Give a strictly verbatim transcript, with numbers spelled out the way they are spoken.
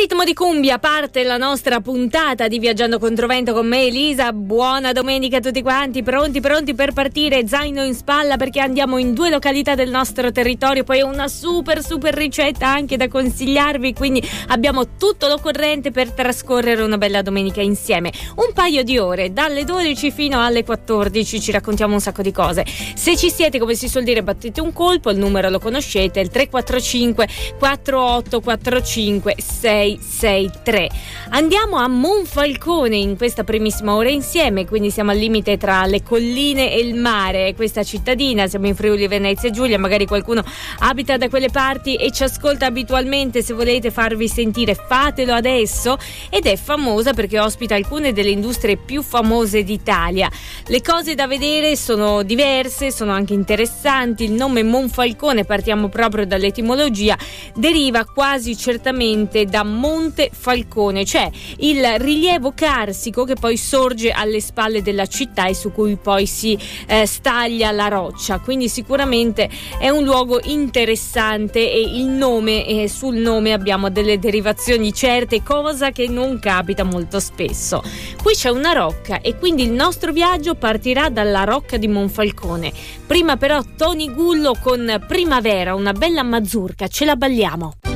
ritmo di cumbia parte la nostra puntata di Viaggiando Controvento con me Elisa. Buona domenica a tutti quanti, pronti pronti per partire, zaino in spalla, perché andiamo in due località del nostro territorio, poi una super super ricetta anche da consigliarvi, quindi abbiamo tutto l'occorrente per trascorrere una bella domenica insieme. Un paio di ore, dalle dodici fino alle quattordici, ci raccontiamo un sacco di cose. Se ci siete, come si suol dire, battete un colpo, il numero lo conoscete, il tre quattro cinque quattro otto quattro cinque sei sei tre. Andiamo a Monfalcone in questa primissima ora insieme, quindi siamo al limite tra le colline e il mare, questa cittadina, siamo in Friuli Venezia Giulia, magari qualcuno abita da quelle parti e ci ascolta abitualmente. Se volete farvi sentire, fatelo adesso, ed è famosa perché ospita alcune delle industrie più famose d'Italia. Le cose da vedere sono diverse, sono anche interessanti. Il nome Monfalcone, partiamo proprio dall'etimologia, deriva quasi certamente da Monte Falcone, cioè il rilievo carsico che poi sorge alle spalle della città e su cui poi si eh, staglia la roccia, quindi sicuramente è un luogo interessante, e il nome, eh, sul nome abbiamo delle derivazioni certe, cosa che non capita molto spesso. Qui c'è una rocca e quindi il nostro viaggio partirà dalla rocca di Monfalcone. Prima però Tony Gullo con Primavera, una bella mazurka, ce la balliamo.